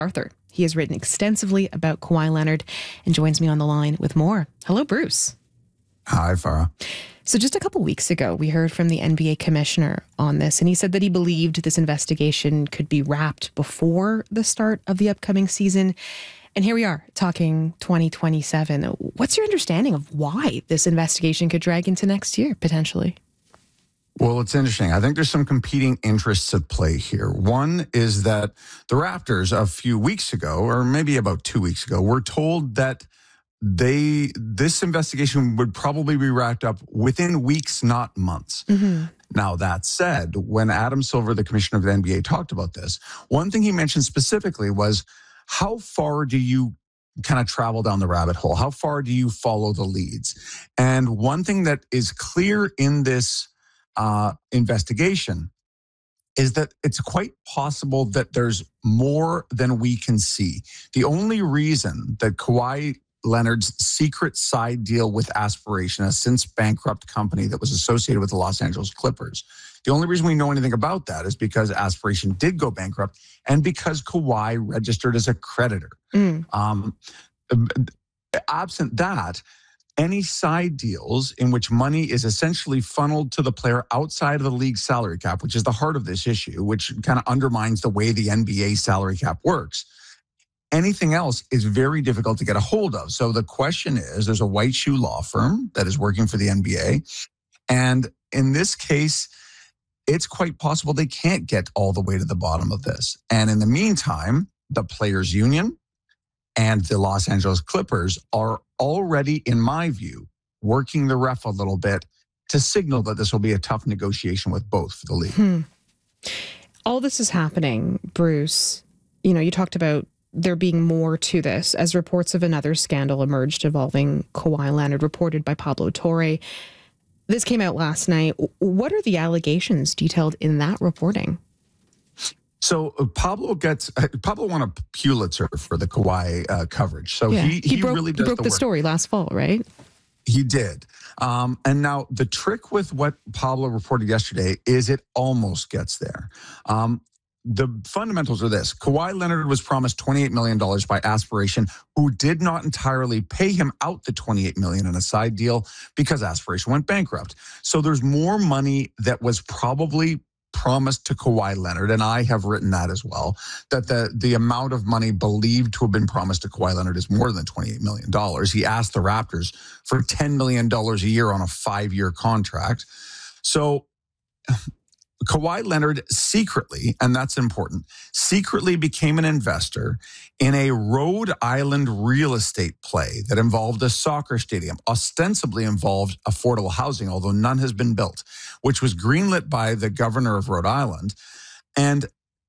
Arthur. He has written extensively about Kawhi Leonard and joins me on the line with more. Hello, Bruce. Hi, Farah. So just a couple weeks ago, we heard from the NBA commissioner on this, and he said that he believed this investigation could be wrapped before the start of the upcoming season. And here we are talking 2027. What's your understanding of why this investigation could drag into next year, potentially? Well, it's interesting. I think there's some competing interests at play here. One is that the Raptors a few weeks ago, or maybe about 2 weeks ago, were told that this investigation would probably be wrapped up within weeks, not months. Mm-hmm. Now, that said, when Adam Silver, the commissioner of the NBA, talked about this, one thing he mentioned specifically was, how far do you kind of travel down the rabbit hole? How far do you follow the leads? And one thing that is clear in this investigation is that it's quite possible that there's more than we can see. The only reason that Kawhi Leonard's secret side deal with Aspiration, a since bankrupt company that was associated with the Los Angeles Clippers, the only reason we know anything about that is because Aspiration did go bankrupt and because Kawhi registered as a creditor. Absent that, any side deals in which money is essentially funneled to the player outside of the league's salary cap, which is the heart of this issue, which kind of undermines the way the NBA salary cap works, anything else is very difficult to get a hold of. So the question is, there's a white shoe law firm that is working for the NBA. And in this case, it's quite possible they can't get all the way to the bottom of this. And in the meantime, the Players Union and the Los Angeles Clippers are already, in my view, working the ref a little bit to signal that this will be a tough negotiation with both for the league. All this is happening, Bruce. You know, you talked about there being more to this as reports of another scandal emerged involving Kawhi Leonard, reported by Pablo Torre. This came out last night. What are the allegations detailed in that reporting? So Pablo won a Pulitzer for the Kawhi coverage. So yeah. he broke, really does broke the story last fall, right? He did. And now the trick with what Pablo reported yesterday is it almost gets there. The fundamentals are this. Kawhi Leonard was promised $28 million by Aspiration, who did not entirely pay him out the $28 million in a side deal because Aspiration went bankrupt. So there's more money that was probably promised to Kawhi Leonard, and I have written that as well, that the amount of money believed to have been promised to Kawhi Leonard is more than $28 million. He asked the Raptors for $10 million a year on a 5-year contract. So Kawhi Leonard secretly, and that's important, secretly became an investor in a Rhode Island real estate play that involved a soccer stadium, ostensibly involved affordable housing, although none has been built, which was greenlit by the governor of Rhode Island. And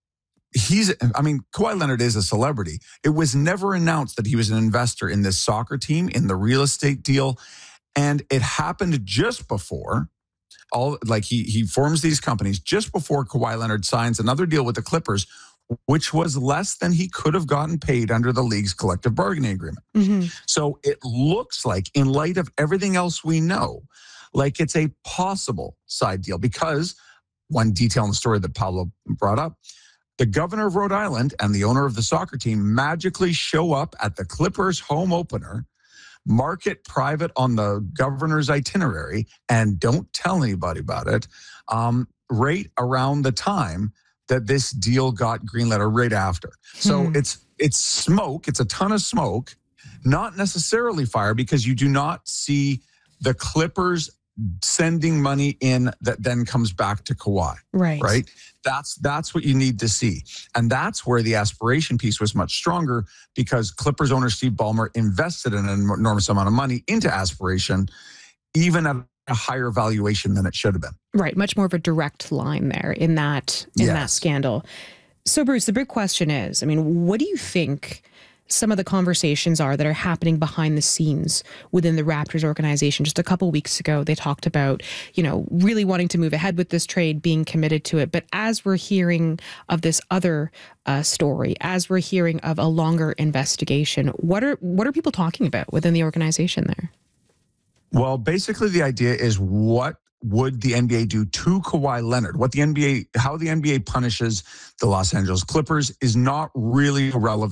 Kawhi Leonard is a celebrity. It was never announced that he was an investor in this soccer team, in the real estate deal. And it happened just before he forms these companies just before Kawhi Leonard signs another deal with the Clippers, which was less than he could have gotten paid under the league's collective bargaining agreement. Mm-hmm. So it looks like, in light of everything else we know, like it's a possible side deal, because one detail in the story that Pablo brought up, the governor of Rhode Island and the owner of the soccer team magically show up at the Clippers home opener, mark it private on the governor's itinerary, and don't tell anybody about it, right around the time that this deal got greenlit, or right after. So it's smoke. It's a ton of smoke, not necessarily fire, because you do not see the Clippers sending money in that then comes back to Kawhi. Right? That's what you need to see. And that's where the Aspiration piece was much stronger, because Clippers owner Steve Ballmer invested an enormous amount of money into Aspiration, even at a higher valuation than it should have been. Right. Much more of a direct line there in that scandal. So, Bruce, the big question is, what do you think some of the conversations are that are happening behind the scenes within the Raptors organization? Just a couple of weeks ago, they talked about, really wanting to move ahead with this trade, being committed to it. But as we're hearing of this other story, as we're hearing of a longer investigation, what are people talking about within the organization there? Well, basically the idea is what would the NBA do to Kawhi Leonard? How the NBA punishes the Los Angeles Clippers is not really relevant